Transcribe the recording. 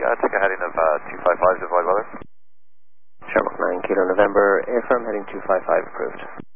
take a heading of 255 to avoid weather. Sherlock 9 Kilo November, affirm heading 255 approved.